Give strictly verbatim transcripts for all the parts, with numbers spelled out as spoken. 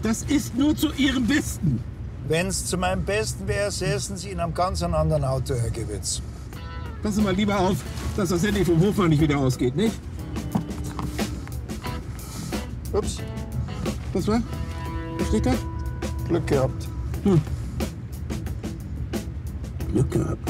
Das ist nur zu Ihrem Besten. Wenn's zu meinem Besten wäre, säßen Sie in einem ganz anderen Auto, Herr Gewitz. Passen Sie mal lieber auf, dass das Handy vom Hofer nicht wieder ausgeht, nicht? Ups, Was war? Was steht da? Glück gehabt. Hm. Glück gehabt.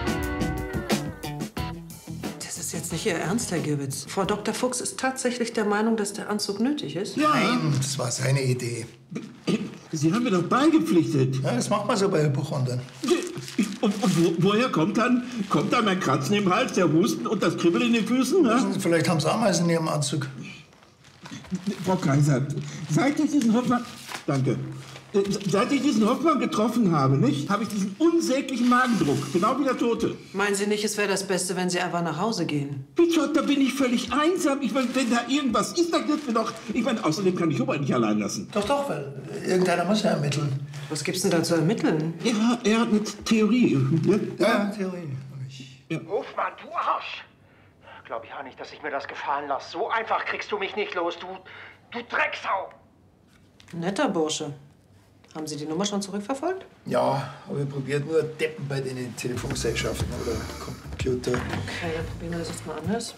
Das ist jetzt nicht Ihr Ernst, Herr Gewitz. Frau Doktor Fuchs ist tatsächlich der Meinung, dass der Anzug nötig ist? Ja. Nein, das war seine Idee. Sie haben mir doch beigepflichtet. Ja, das macht man so bei Hypochondern. Und, und wo, woher kommt dann, kommt dann mein Kratzen im Hals, der Husten und das Kribbeln in den Füßen? Ne? Vielleicht haben Sie Ameisen in Ihrem Anzug. Frau Kaiser, seit ich diesen Hoffmann... Danke. Äh, Seit ich diesen Hoffmann getroffen habe, nicht, habe ich diesen unsäglichen Magendruck, genau wie der Tote. Meinen Sie nicht, es wäre das Beste, wenn Sie einfach nach Hause gehen? Bitte, da bin ich völlig einsam. Ich meine, wenn da irgendwas ist, dann wird mir doch... Ich meine, außerdem kann ich Hubert nicht allein lassen. Doch, doch, weil irgendeiner muss ja ermitteln. Was gibt's denn da zu ermitteln? Ja, er hat eine Theorie. Ne? Ja, Theorie. Ja. Hofmann, du Arsch! Glaub ich auch nicht, dass ich mir das gefallen lasse. So einfach kriegst du mich nicht los, du, du Drecksau! Netter Bursche. Haben Sie die Nummer schon zurückverfolgt? Ja, aber ich probiert nur Deppen bei den Telefongesellschaften oder Computer. Okay, dann probieren wir das jetzt mal anders.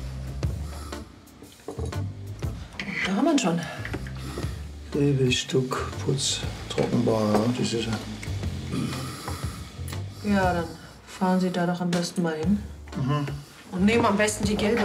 Da haben wir ihn schon. Stück, Putz, Trockenbau, ja, das ist er. Ja, dann fahren Sie da doch am besten mal hin. Mhm. Und nehmen am besten die gelbe